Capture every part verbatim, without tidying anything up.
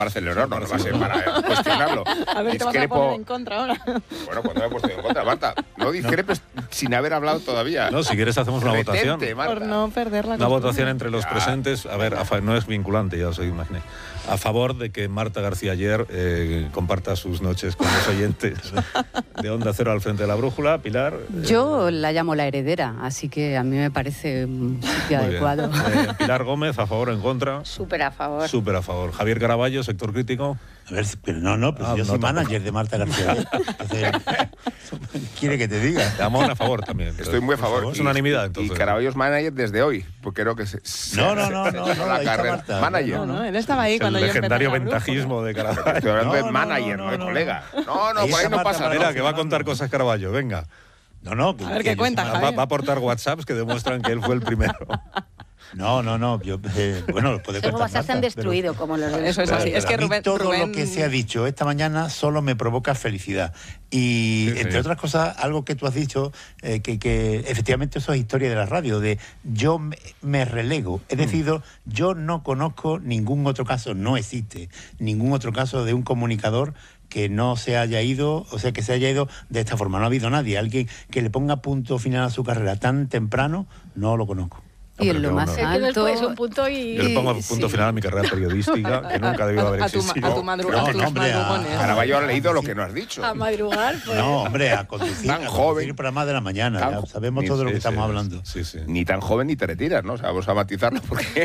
para celebrarlo, no va a ser para cuestionarlo. A ver, te vas a poner en contra ahora. Bueno, cuando me he puesto en contra, Marta, no discrepes no. sin haber hablado todavía. No, si quieres hacemos una Retente, votación. Marta. Por no perder la Una costumbre. votación entre los ya. presentes. A ver, a fa- no es vinculante, ya os imaginé. A favor de que Marta García Ayer eh, comparta sus noches con los oyentes de Onda Cero al frente de la brújula. Pilar. Yo eh, la llamo la heredera, así que a mí me parece un sitio muy adecuado. bien. Eh, Pilar Gómez, a favor o en contra. Súper a favor. Súper a favor. Javier Caraballo, sector crítico. A ver, pero no, no, pero Ah, si yo no, soy tampoco. manager de Marta García. Entonces, ¿quiere que te diga? Ramón, a favor también. Estoy muy a favor. Es Y- unanimidad, Y entonces. Caraballo es manager desde hoy, porque creo que se... se- No, no, se- no, se- no, se- no, la ahí está carrera. Marta. Manager. No, no, él estaba ahí Es cuando el yo empecé legendario la brújula. ventajismo de Caraballo. Estoy hablando No, de no, manager, no, no, de no. colega. No, no, Ahí por ahí está no Marta pasa nada. Mira, que va a contar cosas Caraballo, venga. No, no. que- A ver que qué yo cuenta, soy Va, Javier. va a aportar WhatsApps que demuestran que él fue el primero. No, no, no. Yo, eh, bueno, lo puede Luego contar vas a ser Marta, destruido como los de Eso es pero- así. Es pero que a mí Rubén... todo Rubén- lo que se ha dicho esta mañana solo me provoca felicidad. Y, Sí, sí. entre otras cosas, algo que tú has dicho, eh, que, que efectivamente eso es historia de la radio, de yo me, me relego. Es decir, yo no conozco ningún otro caso, no existe ningún otro caso de un comunicador que no se haya ido, o sea, que se haya ido de esta forma. No ha habido nadie, alguien que le ponga punto final a su carrera tan temprano, no lo conozco. Y en Hombre, lo yo más no. Es que alto... después un punto y... Yo le pongo punto Sí. final a mi carrera periodística, que nunca debió haber a, tu, ma- existido. a tu madru- No, a tus no, hombre, a- madrugones. Caraballo ha leído lo que no has dicho. A madrugar, pues... No, hombre, a conducir, Tan a conducir joven. el programa de la mañana. Tan Ya jo- sabemos Sí, todo de lo que Sí, estamos sí, hablando. Sí, sí. Ni tan joven ni te retiras, ¿no? O sea, vamos a matizarlo porque...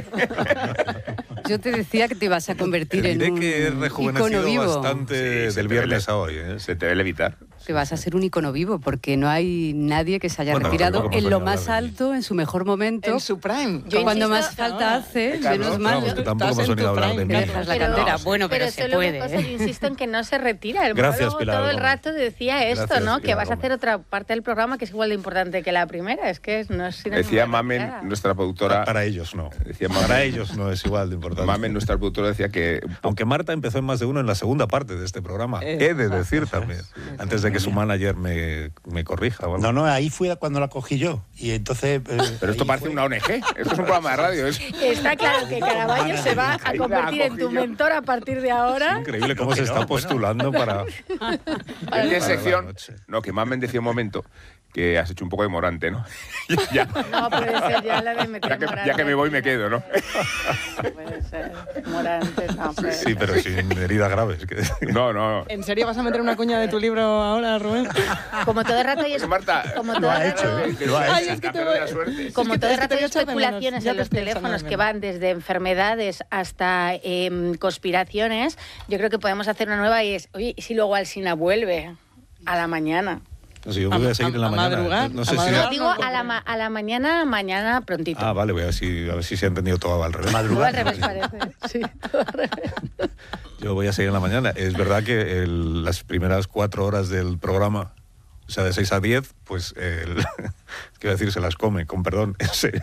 Yo te decía que te ibas a convertir Te diré en un que he icono rejuvenecido vivo. bastante Sí, se del te viernes ve- a hoy. ¿eh? Se te debe evitar. Te vas a ser un icono vivo, porque no hay nadie que se haya Bueno, retirado tampoco hemos en lo venido a más hablar de alto, en su mejor momento. En su prime. Yo Cuando insisto- más falta hace, Carlos, menos mal. Vamos, que tampoco Estás hemos en venido a tu hablar de prime, mí. Que dejas la Pero- cantera. Bueno, pero, se solo puede. una cosa, yo insisto en que no se retira. El Gracias, monólogo Pilar todo el Gómez. rato decía esto, Gracias, ¿no? Que Pilar vas a hacer Gómez. otra parte del programa que es igual de importante que la primera. Es que no es sinónimo Decía de Mamen, retirada. nuestra productora... Para ellos no. Decía Mamen, Para ellos no es igual de importante. Mamen, nuestra productora, decía que... Aunque Marta empezó en más de uno en la segunda parte de este programa. Eh, He de decir también. Antes de que su manager me, me corrija. ¿vale? No, no, ahí fue cuando la cogí yo. Y entonces. eh, Pero esto ahí parece fue. una O N G. Esto es un programa de radio. Es... Está claro que Caraballo se va a Ahí la convertir en cogí tu yo. mentor a partir de ahora. Increíble cómo No, se que está no, bueno. postulando para... En qué la sección... noche. No, que Mamen decía un momento que has hecho un poco de morante, ¿no? ya, No puede ser ya la de meter ya, que, Morante. ya que me voy me quedo, ¿no? No puede ser. Morante, no puede Sí, ser. pero sin heridas graves. que- No, no. ¿En serio vas a meter una cuña de tu libro ahora, Rubén? Como todo el rato hay, es- Marta, como Lo todo ha el hecho, rato, ¿eh? Lo ha Ay, hecho. es que te Campeón voy- de la suerte. como Es que todo el te- es que rato te hay voy a echar de menos. especulaciones Ya en te los estoy echando teléfonos de que menos. van desde enfermedades hasta em, conspiraciones, yo creo que podemos hacer una nueva y es, oye, ¿y si luego Alsina vuelve a la mañana? No sé, yo voy a seguir en la a mañana. madrugar, No a sé si... madrugar. No, digo a la, ma- a la mañana, mañana prontito. Ah, vale, voy a ver si, a ver si se ha entendido todo al revés. Todo al Madrugar. revés parece. Sí, todo al revés. Yo voy a seguir en la mañana. Es verdad que el- las primeras cuatro horas del programa, o sea, de seis a diez, pues, el, quiero decir, se las come, con perdón. se-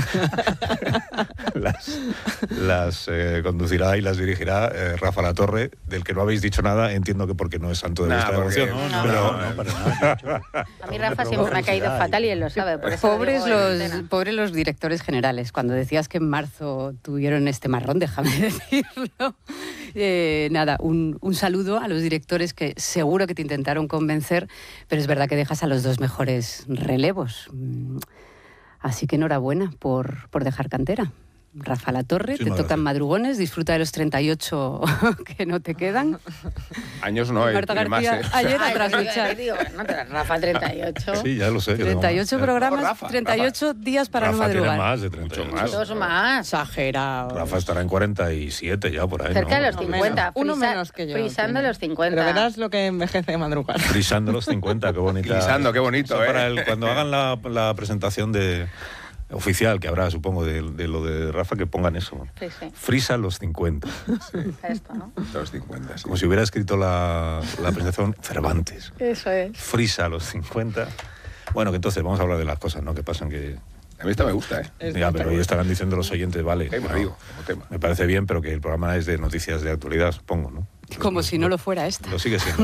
las las eh, conducirá y las dirigirá eh, Rafa Latorre, del que no habéis dicho nada, entiendo que porque no es santo de Nah, vuestra porque- devoción. No, pero, No, no, para nada. A mí Rafa siempre me ha caído fatal y él lo sabe. Por eso lo Pobres digo en los, antena. pobres los directores generales. Cuando decías que en marzo tuvieron este marrón, déjame decirlo. Eh, nada, un, un saludo a los directores que seguro que te intentaron convencer, pero es verdad que dejas a los dos mejores relevos. Mm, Así que enhorabuena por, por dejar cantera. Rafa Latorre, te Muchísimas tocan gracias. madrugones, disfruta de los treinta y ocho que no te quedan. Años no, Y eh, Marta tiene más, García, eh. ayer Ay, atrás pero luchar. yo digo, no, pero Rafa treinta y ocho. sí, ya lo sé. que treinta y ocho tengo más. programas, Rafa, treinta y ocho días para Rafa no tiene madrugar. más de treinta y ocho. Mucho más. Dos más. Exagerado. Rafa estará en cuarenta y siete ya por ahí, Cerca ¿no? de los Uno cincuenta. menos, uno frisa- menos que yo. Frisando tiene. los cincuenta. Pero verás lo que envejece de madrugar. Frisando los cincuenta, qué bonita. Frisando, qué bonito, Eso ¿eh? para el- cuando hagan la, la presentación de oficial que habrá, supongo, de, de lo de Rafa, que pongan eso. Sí, sí. Frisa los cincuenta. Esto, ¿no? Los cincuenta, sí. Como si hubiera escrito la, la presentación Cervantes. Eso es. Frisa los cincuenta. Bueno, que entonces vamos a hablar de las cosas, ¿no? Que pasan que... A mí esta me gusta, ¿eh? Es Ya, pero hoy estarán diciendo los oyentes, vale. Tema, no, digo, como tema. me parece bien, pero que el programa es de noticias de actualidad, supongo, ¿no? Como si no lo fuera esta. Lo sigue siendo.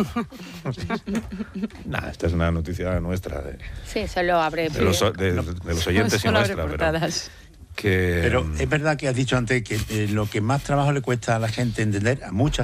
Nada, esta es una noticia nuestra, de, Sí, solo abre. de los, de- de los oyentes y Solo abre nuestra. Pero, portadas. que, Pero es verdad que has dicho antes que eh, lo que más trabajo le cuesta a la gente entender, a mucha